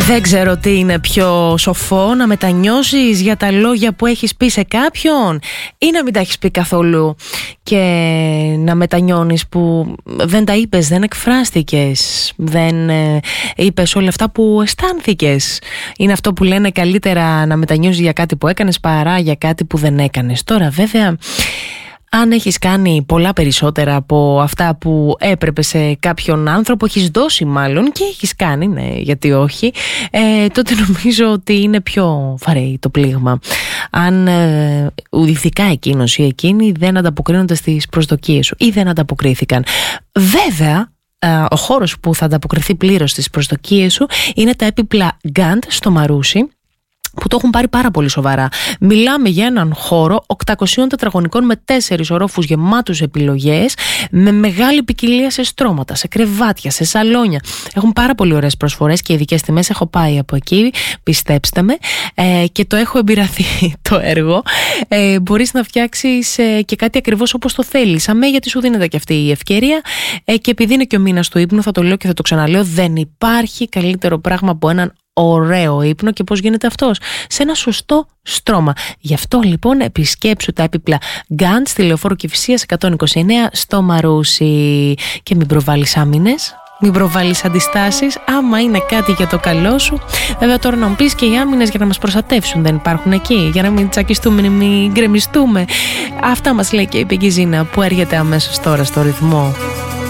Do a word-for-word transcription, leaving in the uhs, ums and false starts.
Δεν ξέρω τι είναι πιο σοφό, να μετανιώσεις για τα λόγια που έχεις πει σε κάποιον ή να μην τα έχεις πει καθόλου και να μετανιώνεις που δεν τα είπες, δεν εκφράστηκες, δεν ε, είπες όλα αυτά που αισθάνθηκες. Είναι αυτό που λένε καλύτερα να μετανιώσεις για κάτι που έκανες παρά για κάτι που δεν έκανες. Τώρα βέβαια, αν έχεις κάνει πολλά περισσότερα από αυτά που έπρεπε σε κάποιον άνθρωπο, έχεις δώσει μάλλον και έχεις κάνει, ναι, γιατί όχι, ε, τότε νομίζω ότι είναι πιο βαρύ το πλήγμα. Αν ε, ειδικά εκείνος ή εκείνη δεν ανταποκρίνονται στις προσδοκίες σου ή δεν ανταποκρίθηκαν. Βέβαια, ε, ο χώρος που θα ανταποκριθεί πλήρως στις προσδοκίες σου είναι τα έπιπλα Γκαντ στο Μαρούσι, που το έχουν πάρει πάρα πολύ σοβαρά. Μιλάμε για έναν χώρο οκτακόσιων τετραγωνικών με τέσσερις ορόφους γεμάτους επιλογές, με μεγάλη ποικιλία σε στρώματα, σε κρεβάτια, σε σαλόνια. Έχουν πάρα πολύ ωραίες προσφορές και ειδικές τιμές. Έχω πάει από εκεί, πιστέψτε με, ε, και το έχω εμπειραθεί το έργο. Ε, μπορείς να φτιάξεις ε, και κάτι ακριβώς όπως το θέλεις. Αμέ, γιατί σου δίνεται και αυτή η ευκαιρία. Ε, και επειδή είναι και ο μήνας του ύπνου, θα το λέω και θα το ξαναλέω, δεν υπάρχει καλύτερο πράγμα από έναν ωραίο ύπνο. Και πώς γίνεται αυτός? Σε ένα σωστό στρώμα. Γι' αυτό λοιπόν επισκέψου τα έπιπλα Γκαντ στη Λεωφόρο Κηφισίας εκατόν είκοσι εννέα στο Μαρούσι. Και μην προβάλλεις άμυνες, μην προβάλλεις αντιστάσεις, άμα είναι κάτι για το καλό σου. Βέβαια τώρα να μου πεις, και οι άμυνες για να μας προστατεύσουν δεν υπάρχουν εκεί, για να μην τσακιστούμε, να μην γκρεμιστούμε. Αυτά μας λέει και η Πικιζίνα που έρχεται αμέσως τώρα στο ρυθμό.